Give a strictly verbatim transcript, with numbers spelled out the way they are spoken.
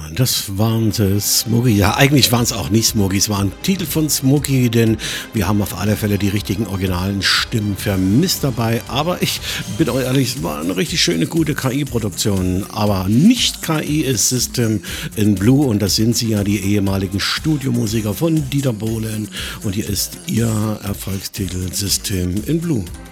Das waren sie, Smokey. Ja, eigentlich waren es auch nicht Smokey, es waren Titel von Smokey, denn wir haben auf alle Fälle die richtigen originalen Stimmen vermisst dabei. Aber ich bin euch ehrlich, es war eine richtig schöne, gute K I-Produktion. Aber nicht K I ist System in Blue und das sind sie ja, die ehemaligen Studiomusiker von Dieter Bohlen. Und hier ist ihr Erfolgstitel System in Blue.